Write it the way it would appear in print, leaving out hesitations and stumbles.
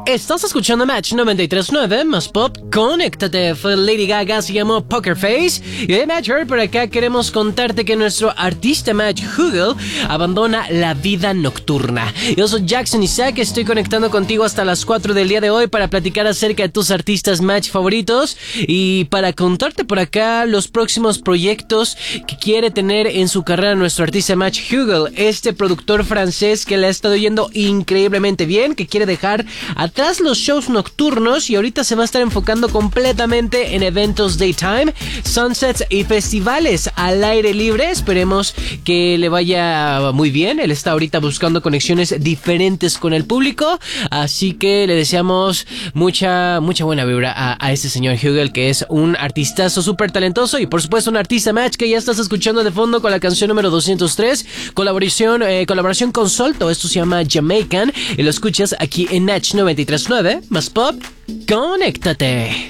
Estás escuchando Match 93.9 más pop. Conéctate. Fue Lady Gaga, se llamó Poker Face. Y de Match Heart por acá queremos contarte que nuestro artista Match Hugel abandona la vida nocturna. Yo soy Jackson Isaac, estoy conectando contigo hasta las 4 del día de hoy para platicar acerca de tus artistas Match favoritos y para contarte por acá los próximos proyectos que quiere tener en su carrera nuestro artista Match Hugel, este productor francés que le ha estado yendo increíblemente bien, que quiere dejar atrás los shows nocturnos y ahorita se va a estar enfocando completamente en eventos daytime, sunsets y festivales al aire libre. Esperemos que le vaya muy bien. Él está ahorita buscando conexiones diferentes con el público, así que le deseamos mucha buena vibra a este señor Hugel, que es un artistazo súper talentoso y por supuesto un artista Match que ya estás escuchando de fondo con la canción número 203, colaboración con Solto. Esto se llama Jamaican y lo escuchas aquí en Match 93.9 más pop. Conéctate.